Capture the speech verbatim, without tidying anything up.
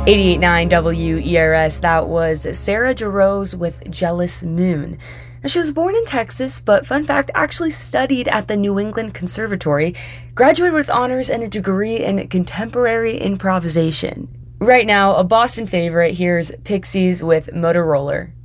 eighty-eight point nine W E R S, that was Sarah Jarosz with Jealous Moon. Now, she was born in Texas, but fun fact, actually studied at the New England Conservatory, graduated with honors and a degree in contemporary improvisation. Right now, a Boston favorite, here's Pixies with Motorola.